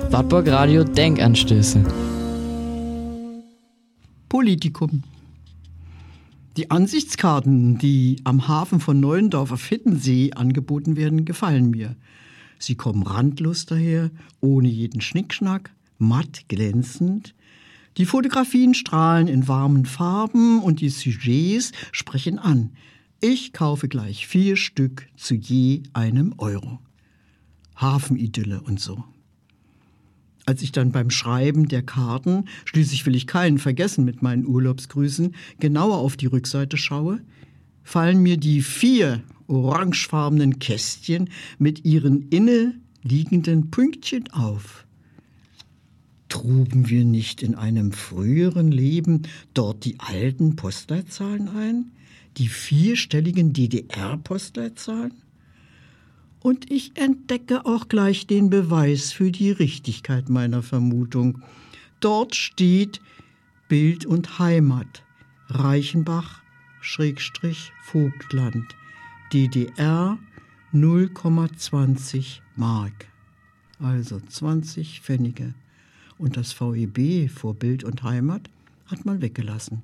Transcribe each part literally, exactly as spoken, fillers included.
Wartburg Radio Denkanstöße. Politikum. Die Ansichtskarten, die am Hafen von Neuendorf auf Hiddensee angeboten werden, gefallen mir. Sie kommen randlos daher, ohne jeden Schnickschnack, matt glänzend. Die Fotografien strahlen in warmen Farben und die Sujets sprechen an. Ich kaufe gleich vier Stück zu je einem Euro. Hafenidylle und so. Als ich dann beim Schreiben der Karten, schließlich will ich keinen vergessen mit meinen Urlaubsgrüßen, genauer auf die Rückseite schaue, fallen mir die vier orangefarbenen Kästchen mit ihren inne liegenden Pünktchen auf. Trugen wir nicht in einem früheren Leben dort die alten Postleitzahlen ein? Die vierstelligen D D R-Postleitzahlen? Und ich entdecke auch gleich den Beweis für die Richtigkeit meiner Vermutung. Dort steht Bild und Heimat, Reichenbach, Schrägstrich, Vogtland, D D R null Komma zwanzig Mark, also zwanzig Pfennige. Und das V E B vor Bild und Heimat hat man weggelassen.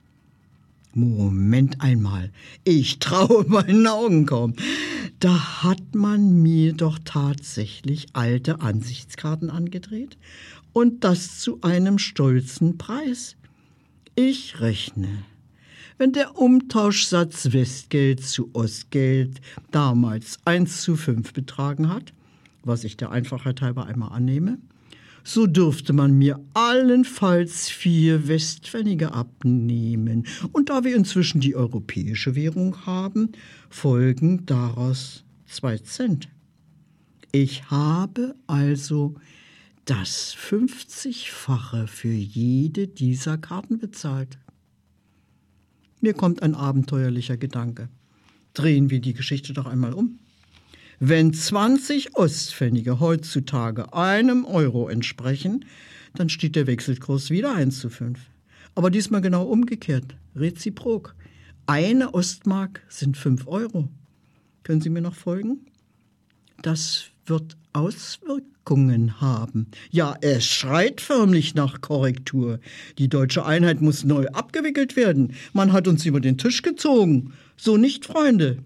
Moment einmal, ich traue meinen Augen kaum. Da hat man mir doch tatsächlich alte Ansichtskarten angedreht und das zu einem stolzen Preis. Ich rechne. Wenn der Umtauschsatz Westgeld zu Ostgeld damals eins zu fünf betragen hat, was ich der Einfachheit halber einmal annehme, so dürfte man mir allenfalls vier Westpfennige abnehmen. Und da wir inzwischen die europäische Währung haben, folgen daraus zwei Cent. Ich habe also das fünfzigfache für jede dieser Karten bezahlt. Mir kommt ein abenteuerlicher Gedanke. Drehen wir die Geschichte doch einmal um. Wenn zwanzig Ostpfennige heutzutage einem Euro entsprechen, dann steht der Wechselkurs wieder eins zu fünf. Aber diesmal genau umgekehrt, reziprok. Eine Ostmark sind fünf Euro. Können Sie mir noch folgen? Das wird Auswirkungen haben. Ja, es schreit förmlich nach Korrektur. Die deutsche Einheit muss neu abgewickelt werden. Man hat uns über den Tisch gezogen. So nicht, Freunde.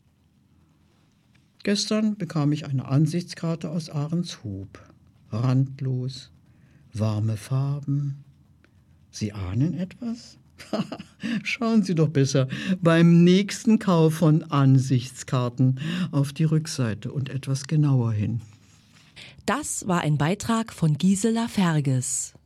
Gestern bekam ich eine Ansichtskarte aus Ahrenshoop. Randlos, warme Farben. Sie ahnen etwas? Schauen Sie doch besser beim nächsten Kauf von Ansichtskarten auf die Rückseite und etwas genauer hin. Das war ein Beitrag von Gisela Ferges.